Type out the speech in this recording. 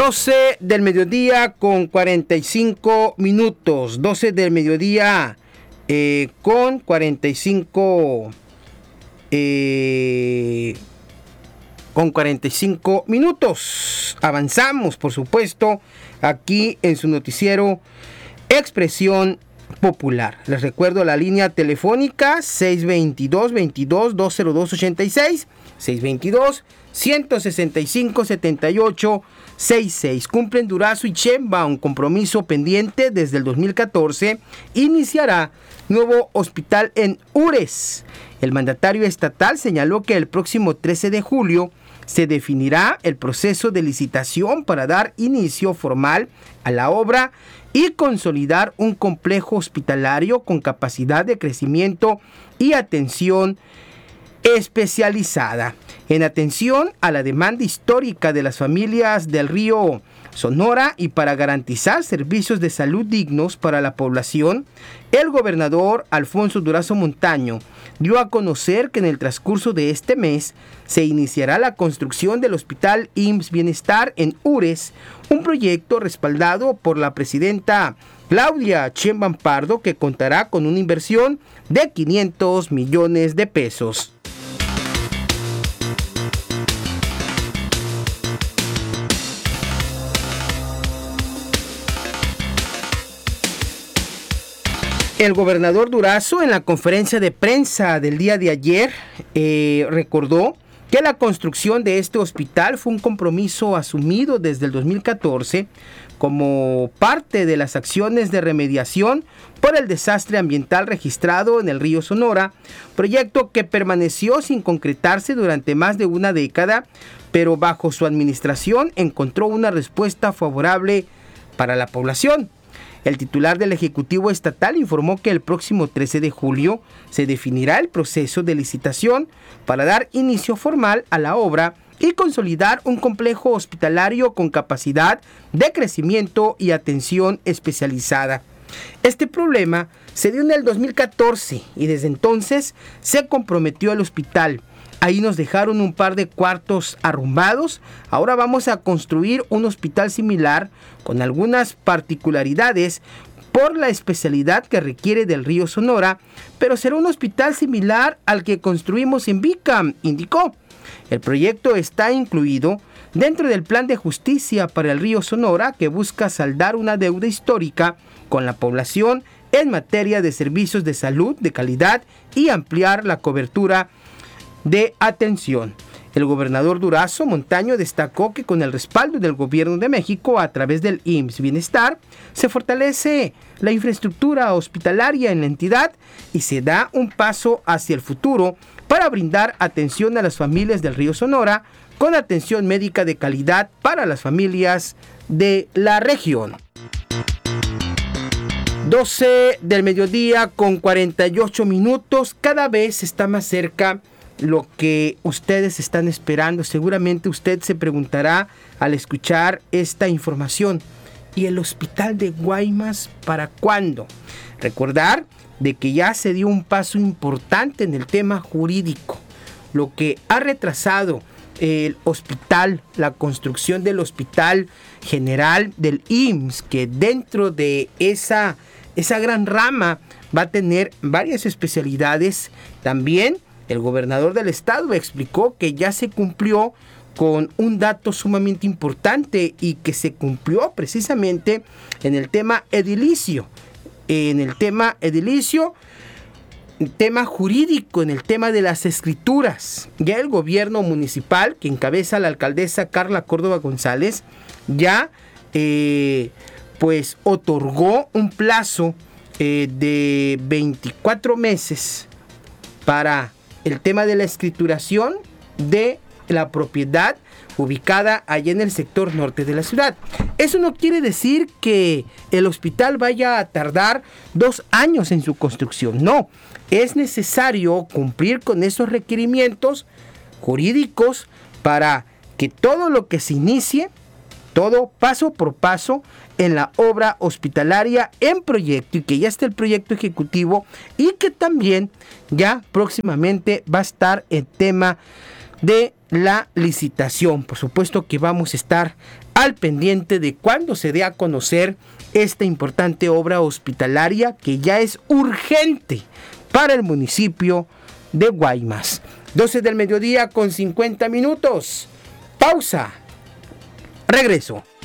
12 del mediodía con 45 minutos. 12 del mediodía con 45 minutos. Avanzamos, por supuesto, aquí en su noticiero Expresión Popular. Les recuerdo la línea telefónica 622-22-202-86, 622-165-78-66. Cumplen Durazo y Chemba un compromiso pendiente desde el 2014. Iniciará nuevo hospital en Ures. El mandatario estatal señaló que el próximo 13 de julio se definirá el proceso de licitación para dar inicio formal a la obra y consolidar un complejo hospitalario con capacidad de crecimiento y atención especializada. En atención a la demanda histórica de las familias del río Sonora y para garantizar servicios de salud dignos para la población, el gobernador Alfonso Durazo Montaño dio a conocer que en el transcurso de este mes se iniciará la construcción del Hospital IMSS Bienestar en Ures, un proyecto respaldado por la presidenta Claudia Sheinbaum Pardo, que contará con una inversión de 500 millones de pesos. El gobernador Durazo, en la conferencia de prensa del día de ayer, recordó que la construcción de este hospital fue un compromiso asumido desde el 2014 como parte de las acciones de remediación por el desastre ambiental registrado en el río Sonora, proyecto que permaneció sin concretarse durante más de una década, pero bajo su administración encontró una respuesta favorable para la población. El titular del Ejecutivo Estatal informó que el próximo 13 de julio se definirá el proceso de licitación para dar inicio formal a la obra y consolidar un complejo hospitalario con capacidad de crecimiento y atención especializada. Este problema se dio en el 2014 y desde entonces se comprometió el hospital. Ahí nos dejaron un par de cuartos arrumbados. Ahora vamos a construir un hospital similar con algunas particularidades por la especialidad que requiere del río Sonora, pero será un hospital similar al que construimos en Bicam, indicó. El proyecto está incluido dentro del Plan de Justicia para el río Sonora, que busca saldar una deuda histórica con la población en materia de servicios de salud de calidad y ampliar la cobertura de atención. El gobernador Durazo Montaño destacó que con el respaldo del gobierno de México a través del IMSS Bienestar se fortalece la infraestructura hospitalaria en la entidad y se da un paso hacia el futuro para brindar atención a las familias del río Sonora con atención médica de calidad para las familias de la región. 12 del mediodía con 48 minutos. Cada vez está más cerca lo que ustedes están esperando. Seguramente usted se preguntará al escuchar esta información: ¿y el hospital de Guaymas para cuándo? Recordar de que ya se dio un paso importante en el tema jurídico, lo que ha retrasado el hospital, la construcción del hospital general del IMSS, que dentro de esa gran rama va a tener varias especialidades. También el gobernador del estado explicó que ya se cumplió con un dato sumamente importante y que se cumplió precisamente en el tema edilicio. Tema jurídico, en el tema de las escrituras. Ya el gobierno municipal, que encabeza la alcaldesa Carla Córdoba González, ya pues otorgó un plazo de 24 meses para el tema de la escrituración de la propiedad ubicada allá en el sector norte de la ciudad. Eso no quiere decir que el hospital vaya a tardar 2 años en su construcción. No, es necesario cumplir con esos requerimientos jurídicos para que todo lo que se inicie, todo paso por paso en la obra hospitalaria en proyecto, y que ya esté el proyecto ejecutivo y que también ya próximamente va a estar el tema de la licitación. Por supuesto que vamos a estar al pendiente de cuándo se dé a conocer esta importante obra hospitalaria que ya es urgente para el municipio de Guaymas. 12 del mediodía con 50 minutos. Pausa. Regreso.